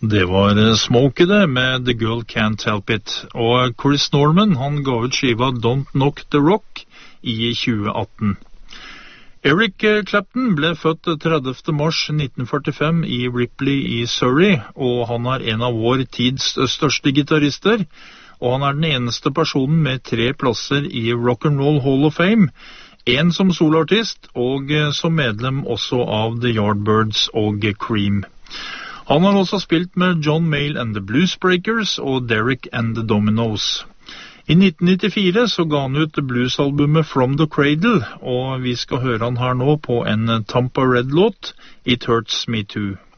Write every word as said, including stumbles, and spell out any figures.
Det var Smokey det, med The Girl Can't Help It. Og Chris Norman, han ga ut skiva Don't Knock the Rock i tjue atten. Eric Clapton ble født tredivte mars nitten førtifem i Ripley i Surrey, og han er en av vår tids største gitarister, og han er den eneste personen med tre plasser i Rock'n'Roll Hall of Fame, en som soloartist, og som medlem også av The Yardbirds og Cream. Han har også spilt med John Mayall and the Bluesbreakers og Derek and the Dominos. I nitten nittifire så ga han ut bluesalbumet From the Cradle, og vi skal høre han her nå på en Tampa Red-låt, It Hurts Me Too.